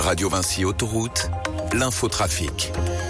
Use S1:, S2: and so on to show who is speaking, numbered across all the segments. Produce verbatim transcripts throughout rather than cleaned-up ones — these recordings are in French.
S1: Radio Vinci Autoroute, l'infotrafic.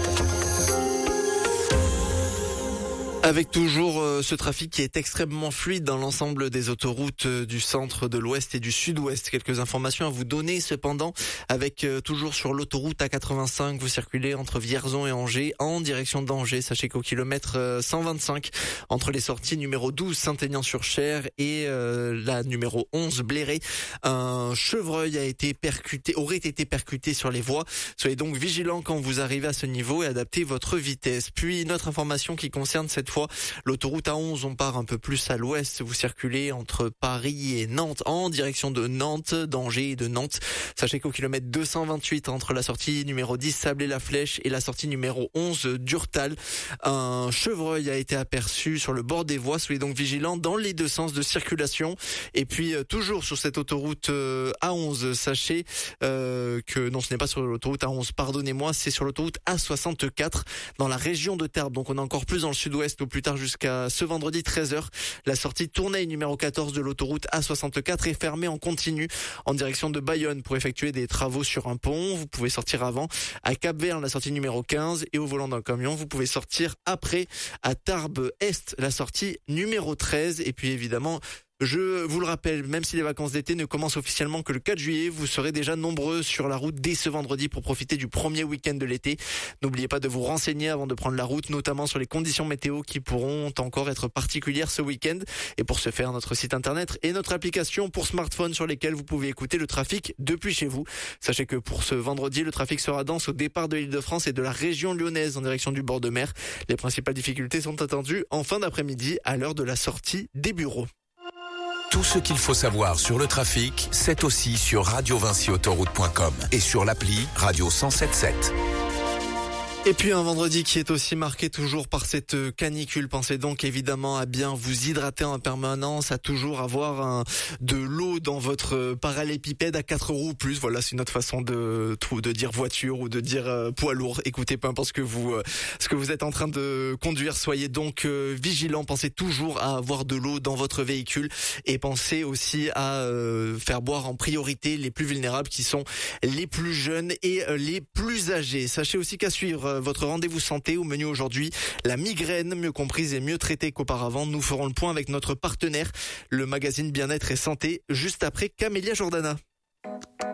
S2: Avec toujours euh, ce trafic qui est extrêmement fluide dans l'ensemble des autoroutes euh, du centre, de l'ouest et du sud-ouest. Quelques informations à vous donner cependant, avec euh, toujours sur l'autoroute A quatre-vingt-cinq, vous circulez entre Vierzon et Angers en direction d'Angers. Sachez qu'au kilomètre euh, cent vingt-cinq, entre les sorties numéro douze Saint-Aignan-sur-Cher et euh, la numéro onze Bléré, un chevreuil a été percuté, aurait été percuté sur les voies. Soyez donc vigilants quand vous arrivez à ce niveau et adaptez votre vitesse. Puis une autre information qui concerne cette fois l'autoroute A onze, on part un peu plus à l'ouest, vous circulez entre Paris et Nantes en direction de Nantes, d'Angers et de Nantes. Sachez qu'au kilomètre deux cent vingt-huit, entre la sortie numéro dix Sablé-la-Flèche et la sortie numéro onze Durtal, un chevreuil a été aperçu sur le bord des voies. Soyez donc vigilants dans les deux sens de circulation. Et puis euh, toujours sur cette autoroute euh, A onze, sachez euh, que non, ce n'est pas sur l'autoroute A onze, pardonnez-moi, c'est sur l'autoroute A soixante-quatre dans la région de Tarbes. Donc on est encore plus dans le sud-ouest, au plus tard jusqu'à ce vendredi treize heures. La sortie Tournai numéro quatorze de l'autoroute A soixante-quatre est fermée en continu en direction de Bayonne pour effectuer des travaux sur un pont. Vous pouvez sortir avant à Cap-Vert, la sortie numéro quinze, et au volant d'un camion, vous pouvez sortir après à Tarbes Est, la sortie numéro treize. Et puis évidemment, je vous le rappelle, même si les vacances d'été ne commencent officiellement que le quatre juillet, vous serez déjà nombreux sur la route dès ce vendredi pour profiter du premier week-end de l'été. N'oubliez pas de vous renseigner avant de prendre la route, notamment sur les conditions météo qui pourront encore être particulières ce week-end. Et pour ce faire, notre site internet et notre application pour smartphone sur lesquelles vous pouvez écouter le trafic depuis chez vous. Sachez que pour ce vendredi, le trafic sera dense au départ de l'Île-de-France et de la région lyonnaise en direction du bord de mer. Les principales difficultés sont attendues en fin d'après-midi à l'heure de la sortie des bureaux.
S1: Tout ce qu'il faut savoir sur le trafic, c'est aussi sur radio vinci autoroute point com et sur l'appli Radio cent sept sept.
S2: Et puis un vendredi qui est aussi marqué toujours par cette canicule. Pensez donc évidemment à bien vous hydrater en permanence, à toujours avoir un, de l'eau dans votre parallépipède à quatre roues ou plus. Voilà, c'est une autre façon de, de dire voiture ou de dire euh, poids lourd. Écoutez, peu importe ce que vous, euh, ce que vous êtes en train de conduire, soyez donc euh, vigilants. Pensez toujours à avoir de l'eau dans votre véhicule et pensez aussi à euh, faire boire en priorité les plus vulnérables qui sont les plus jeunes et euh, les plus âgés. Sachez aussi qu'à suivre votre rendez-vous santé au menu aujourd'hui, la migraine, mieux comprise et mieux traitée qu'auparavant. Nous ferons le point avec notre partenaire, le magazine Bien-être et Santé, juste après Camélia Jordana.